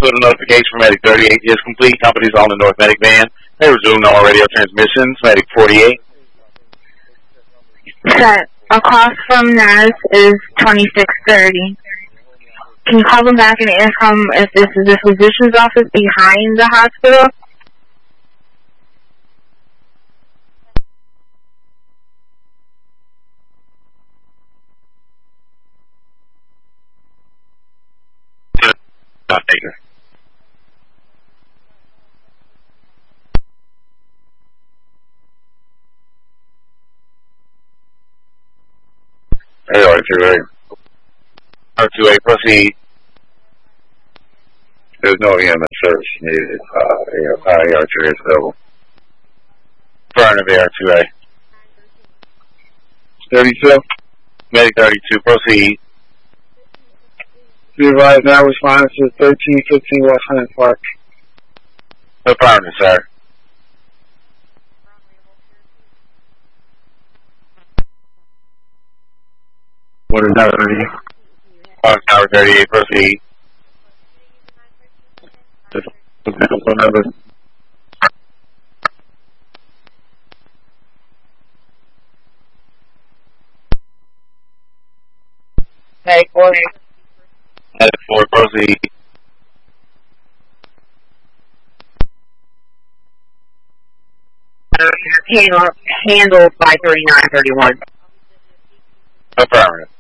a notification from Medic 38 is complete. Company's on the North Medic van. They resume normal radio transmissions. Medic 48. Set. Across from NAS is 2630. Can you call them back and ask them if this is the physician's office behind the hospital? Hey, R2A. R2A, proceed. There's no EMS service needed. R2A is available. Affirmative, R2A. 32. Medic 32, proceed. Be advised now responding to 1315 West Highland Park. Affirmative, sir. What is that, 38? Tower 38, proceed. Phone number. Medic 40. Medic 4, proceed. Handled by 3931. Affirmative.